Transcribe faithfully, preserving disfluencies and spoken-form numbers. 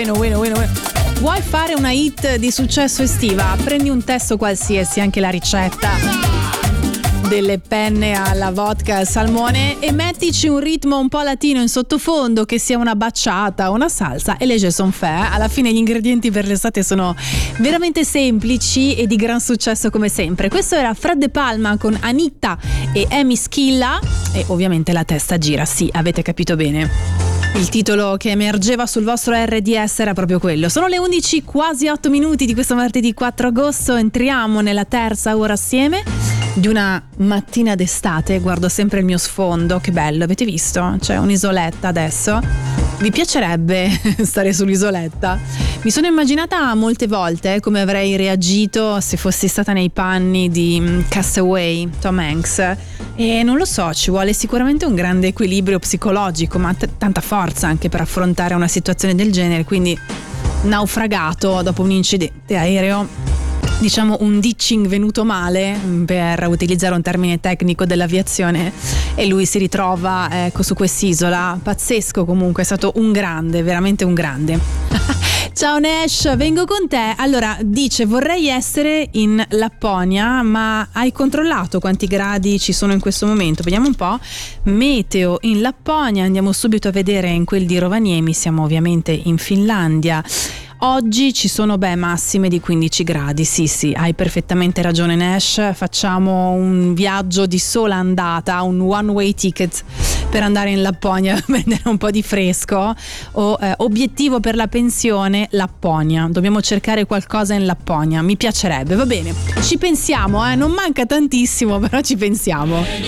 bueno, bueno, bueno, bueno. Vuoi fare una hit di successo estiva? Prendi un testo qualsiasi, anche la ricetta delle penne alla vodka al salmone, e mettici un ritmo un po' latino in sottofondo, che sia una bachata, una salsa, e legge son fait. Alla fine gli ingredienti per l'estate sono veramente semplici e di gran successo come sempre. Questo era Fred De Palma con Anitta e Amy Schilla, e ovviamente la testa gira, sì, avete capito bene. Il titolo che emergeva sul vostro erre di esse era proprio quello. Sono le undici, quasi otto minuti di questo martedì quattro agosto. Entriamo nella terza ora assieme di una mattina d'estate. Guardo sempre il mio sfondo, che bello, avete visto? C'è un'isoletta adesso. Vi piacerebbe stare sull'isoletta? Mi sono immaginata molte volte come avrei reagito se fossi stata nei panni di Castaway, Tom Hanks, e non lo so, ci vuole sicuramente un grande equilibrio psicologico, ma t- tanta forza anche per affrontare una situazione del genere. Quindi naufragato dopo un incidente aereo, diciamo un ditching venuto male, per utilizzare un termine tecnico dell'aviazione, e lui si ritrova ecco su quest'isola. Pazzesco, comunque è stato un grande, veramente un grande. Ciao Nash, vengo con te. Allora, dice: vorrei essere in Lapponia, ma hai controllato quanti gradi ci sono in questo momento? Vediamo un po'. Meteo in Lapponia, andiamo subito a vedere in quel di Rovaniemi, siamo ovviamente in Finlandia. Oggi ci sono beh massime di quindici gradi, sì sì, hai perfettamente ragione Nash, facciamo un viaggio di sola andata, un one way ticket per andare in Lapponia a prendere un po' di fresco, o eh, obiettivo per la pensione Lapponia, dobbiamo cercare qualcosa in Lapponia, mi piacerebbe, va bene, ci pensiamo, eh? Non manca tantissimo, però ci pensiamo.